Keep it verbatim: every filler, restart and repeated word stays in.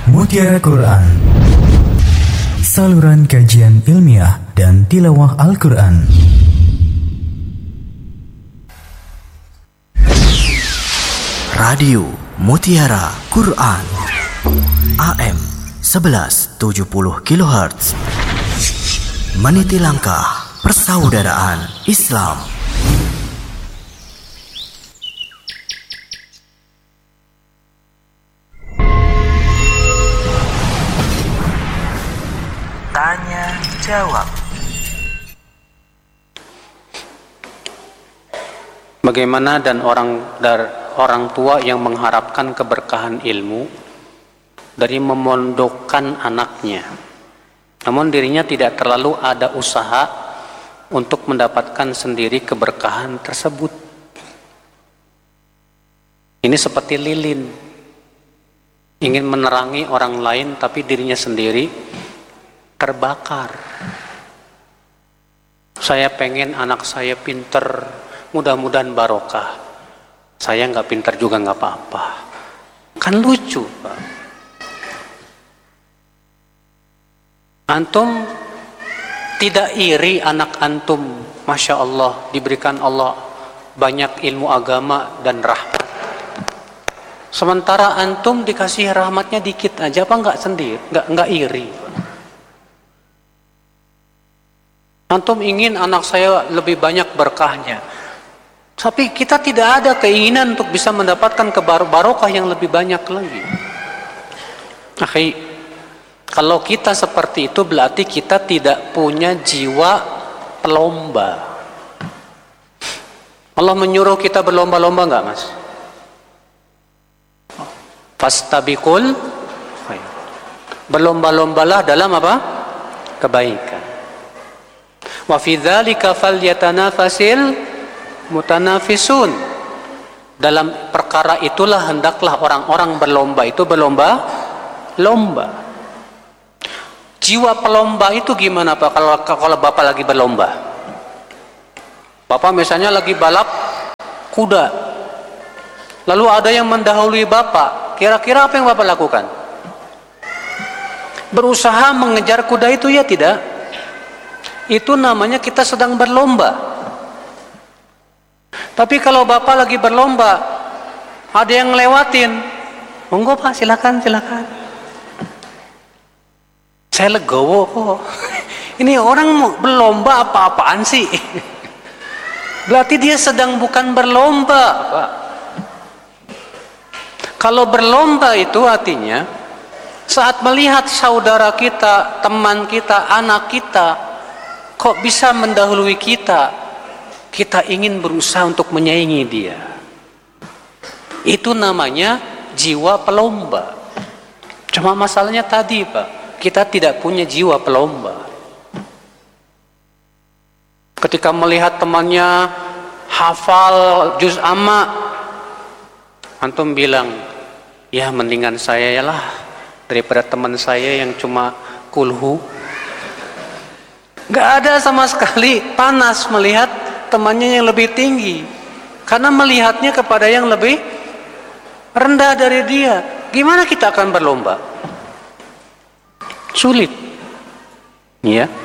Mutiara Quran, saluran kajian ilmiah dan tilawah Al-Quran. Radio Mutiara Quran A M sebelas tujuh puluh kilohertz, meniti langkah persaudaraan Islam. Tanya jawab. Bagaimana dan orang dari orang tua yang mengharapkan keberkahan ilmu dari memondokkan anaknya, namun dirinya tidak terlalu ada usaha untuk mendapatkan sendiri keberkahan tersebut. Ini seperti lilin, ingin menerangi orang lain tapi dirinya sendiri terbakar. Saya pengen anak saya pinter, mudah-mudahan barokah. Saya nggak pinter juga nggak apa-apa. Kan lucu, Pak. Antum tidak iri anak antum, Masya Allah, diberikan Allah banyak ilmu agama dan rahmat. Sementara antum dikasih rahmatnya dikit aja, apa nggak sendiri, nggak nggak iri. Antum ingin anak saya lebih banyak berkahnya, tapi kita tidak ada keinginan untuk bisa mendapatkan kebarokah yang lebih banyak lagi. Akhi, kalau kita seperti itu berarti kita tidak punya jiwa pelomba. Allah menyuruh kita berlomba-lomba enggak, Mas? Fastabiqul khairat. Berlomba-lombalah dalam apa? Kebaikan. Wa fi dzalika falyatanafasil mutanafisun. Dalam perkara itulah hendaklah orang-orang berlomba itu berlomba-lomba. Jiwa pelomba itu gimana Pak kalau kalau Bapak lagi berlomba? Bapak misalnya lagi balap kuda. Lalu ada yang mendahului Bapak. Kira-kira apa yang Bapak lakukan? Berusaha mengejar kuda itu ya tidak? Itu namanya kita sedang berlomba. Tapi kalau Bapak lagi berlomba, ada yang ngelewatin, monggo Pak, silakan, silakan. Saya legowo kok. Ini orang mau berlomba apa-apaan sih? Berarti dia sedang bukan berlomba, Pak. Kalau berlomba itu artinya saat melihat saudara kita, teman kita, anak kita kok bisa mendahului kita, kita ingin berusaha untuk menyaingi dia. Itu namanya jiwa pelomba. Cuma masalahnya tadi Pak, kita tidak punya jiwa pelomba. Ketika melihat temannya hafal juz amma, antum bilang, ya mendingan saya ya lah daripada teman saya yang cuma kulhu. Gak ada sama sekali panas melihat temannya yang lebih tinggi, karena melihatnya kepada yang lebih rendah dari dia. Gimana kita akan berlomba? Sulit, ya.